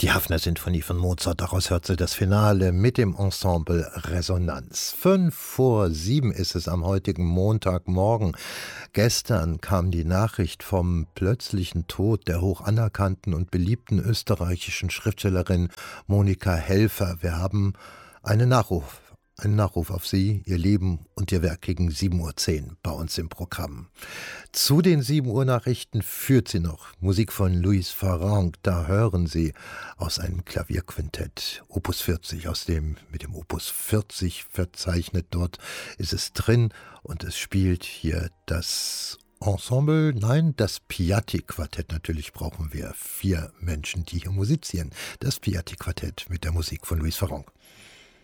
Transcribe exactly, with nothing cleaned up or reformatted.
Die Hafner-Sinfonie von Mozart, daraus hört sie das Finale mit dem Ensemble Resonanz. Fünf vor sieben ist es am heutigen Montagmorgen. Gestern kam die Nachricht vom plötzlichen Tod der hoch anerkannten und beliebten österreichischen Schriftstellerin Monika Helfer. Wir haben einen Nachruf. Ein Nachruf auf Sie, Ihr Leben und Ihr Werk gegen sieben Uhr zehn bei uns im Programm. Zu den sieben Uhr Nachrichten führt sie noch Musik von Louis Farrenc. Da hören Sie aus einem Klavierquintett Opus vierzig, aus dem mit dem Opus vierzig verzeichnet. Dort ist es drin und es spielt hier das Ensemble, nein, das Piatti-Quartett. Natürlich brauchen wir vier Menschen, die hier musizieren. Das Piatti-Quartett mit der Musik von Louis Farrenc.